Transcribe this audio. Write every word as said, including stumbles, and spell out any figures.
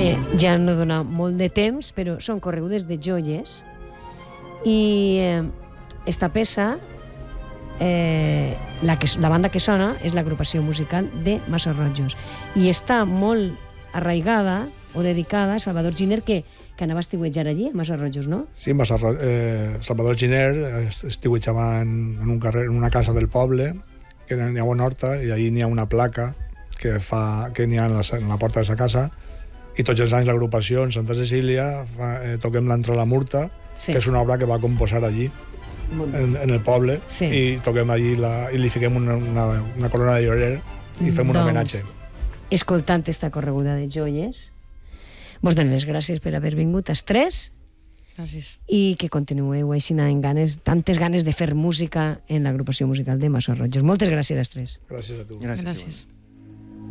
Eh, ja no dona molt de temps, però són corregudes de joies. I eh, esta peça, eh, la, que, la banda que sona és l'agrupació musical de Massarrojos. I està molt arraigada o dedicada a Salvador Giner, que, que anava a estiuetjar allí, a Massarrojos, no? Sí, Massarro, eh, Salvador Giner estiuetjava en, en, un carrer, en una casa del poble, que n'hi ha una horta, i allí n'hi ha una placa que fa que n'hi ha en la, en la porta de sa casa, i tots els anys l'agrupació en Santa Cecília fa, eh, toquem l'Entre la Murta, sí. que és una obra que va composar allí, en, en el poble, sí. i toquem allí la, i li fiquem una, una, una corona de llorer i fem un doncs, homenatge. Escoltant esta correguda de joies, vos donem les gràcies per haver vingut als tres. Gràcies. I que continueu així amb ganes, tantes ganes de fer música en l'agrupació musical de Massarrojos. Moltes gràcies als tres. Gràcies a tu. Gràcies. gràcies.